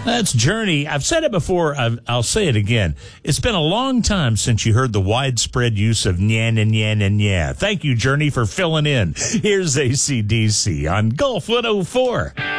That's Journey. I've said it before. I'll say it again. It's been a long time since you heard the widespread use of nyan and nyan and yeah. Thank you, Journey, for filling in. Here's AC/DC on Gulf 104.